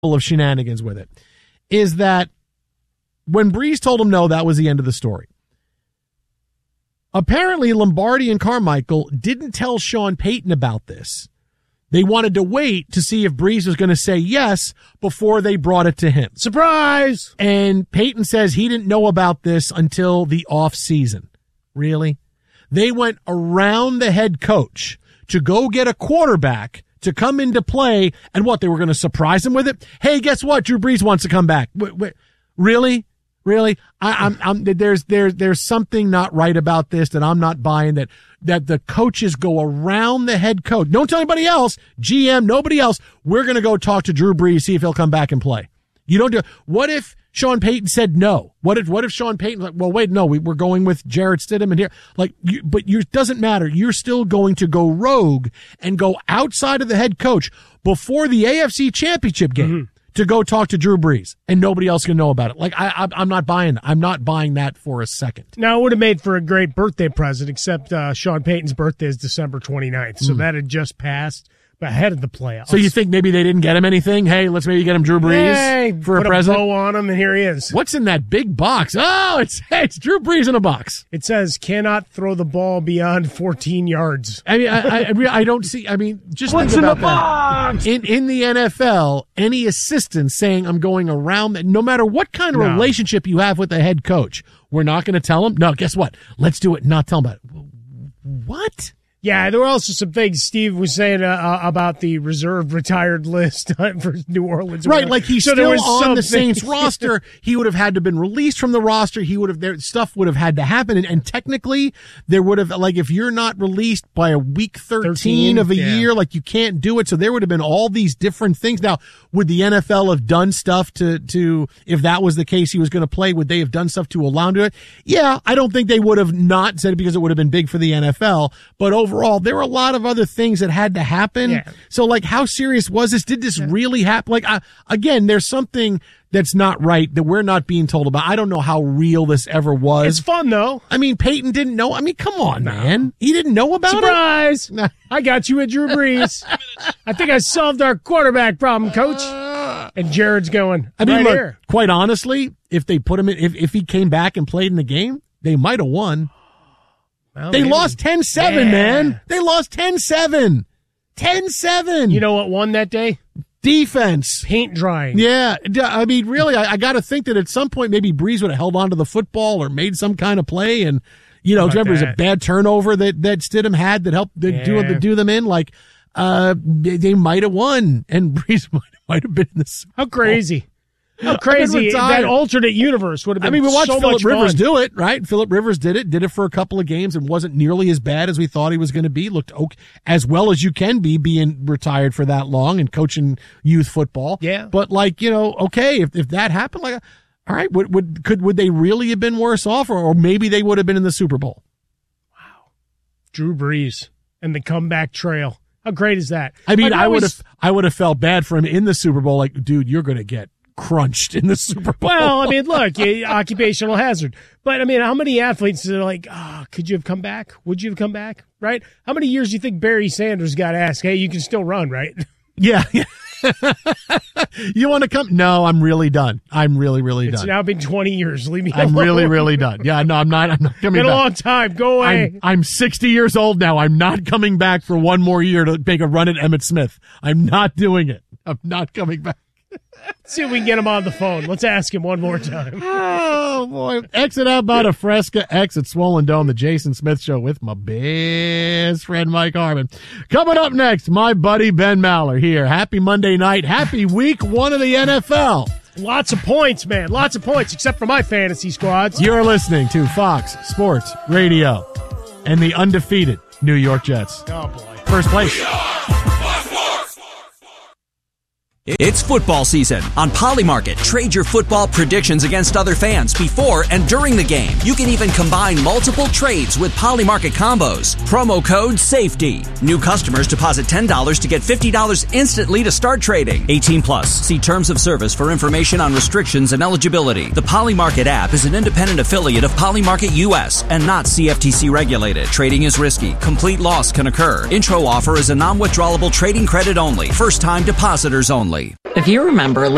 of shenanigans with it, is that when Breeze told him no, that was the end of the story. Apparently, Lombardi and Carmichael didn't tell Sean Payton about this. They wanted to wait to see if Breeze was going to say yes before they brought it to him. Surprise! And Payton says he didn't know about this until the off season. Really? They went around the head coach to go get a quarterback to come into play, and what, they were going to surprise him with it? Hey, guess what? Drew Brees wants to come back. Wait, really? Really? There's something not right about this that I'm not buying, that the coaches go around the head coach. Don't tell anybody else, GM, nobody else. We're going to go talk to Drew Brees, see if he'll come back and play. You don't do. What if Sean Payton said no? What if Sean Payton, like, well, wait, no, we're going with Jarrett Stidham and here, like, doesn't matter. You're still going to go rogue and go outside of the head coach before the AFC Championship game to go talk to Drew Brees, and nobody else can know about it. Like, I'm not buying that. I'm not buying that for a second. Now, it would have made for a great birthday present, except Sean Payton's birthday is December 29th, so that had just passed ahead of the playoffs. So you think maybe they didn't get him anything? Hey, let's maybe get him Drew Brees for a present. Put a bow on him, and here he is. What's in that big box? Oh, it's Drew Brees in a box. It says, cannot throw the ball beyond 14 yards. I mean, I don't see, I mean, just what's think about in the box? That. In the NFL, any assistant saying I'm going around that, no matter what kind of relationship you have with the head coach, we're not going to tell him? No, guess what? Let's do it and not tell him about it. What? Yeah, there were also some things Steve was saying about the reserve retired list for New Orleans. Right, like he's still on the Saints roster. He would have had to have been released from the roster. Stuff would have had to happen. And technically, there would have, like, if you're not released by a week 13 of a year, like, you can't do it. So there would have been all these different things. Now, would the NFL have done stuff to if that was the case he was going to play, would they have done stuff to allow him to do it? Yeah, I don't think they would have not said it because it would have been big for the NFL. But overall, there were a lot of other things that had to happen. Yeah. So, like, how serious was this? Did this really happen? Like, again, there's something that's not right that we're not being told about. I don't know how real this ever was. It's fun, though. I mean, Peyton didn't know. I mean, come on, man. He didn't know about it? Surprise! I got you at Drew Brees. I think I solved our quarterback problem, coach. And Jared's going, I mean, look, here. Quite honestly, if they put him in, if he came back and played in the game, they might have won. Well, they lost 10-7, man. They lost 10-7. 10-7. You know what won that day? Defense. Paint drying. Yeah. I mean, really, I got to think that at some point maybe Breeze would have held onto the football or made some kind of play. And, you know, remember, it was a bad turnover that Stidham had that helped do them in. Like, they might have won, and Breeze might have been in the Super Bowl. How crazy. How crazy that alternate universe would have been. I mean, we watched so Phillip Rivers fun. do it, right? Phillip Rivers did it for a couple of games and wasn't nearly as bad as we thought he was going to be. Looked as well as you can be being retired for that long and coaching youth football. Yeah. But, like, you know, okay, if that happened, like, all right, would they really have been worse off, or maybe they would have been in the Super Bowl? Wow. Drew Brees and the comeback trail. How great is that? I mean, I would have felt bad for him in the Super Bowl. Like, dude, you're going to get crunched in the Super Bowl. Well, I mean, look, occupational hazard. But, I mean, how many athletes are like, could you have come back? Would you have come back? Right? How many years do you think Barry Sanders got asked, hey, you can still run, right? Yeah. You want to come? No, I'm really done. I'm really, really done. It's now been 20 years. Leave me alone. I'm really, really done. Yeah, no, I'm not coming back. Been a long time. Go away. I'm 60 years old now. I'm not coming back for one more year to make a run at Emmitt Smith. I'm not doing it. I'm not coming back. Let's see if we can get him on the phone. Let's ask him one more time. Oh, boy. Exit out by the Fresca, exit Swollen Dome, the Jason Smith Show with my best friend Mike Harmon. Coming up next, my buddy Ben Maller here. Happy Monday night. Happy week 1 of the NFL. Lots of points, man. Lots of points, except for my fantasy squads. You're listening to Fox Sports Radio and the undefeated New York Jets. Oh, boy. First place. It's football season. On Polymarket, trade your football predictions against other fans before and during the game. You can even combine multiple trades with Polymarket combos. Promo code SAFETY. New customers deposit $10 to get $50 instantly to start trading. 18 plus. See terms of service for information on restrictions and eligibility. The Polymarket app is an independent affiliate of Polymarket US and not CFTC regulated. Trading is risky. Complete loss can occur. Intro offer is a non-withdrawable trading credit only. First time depositors only. If you remember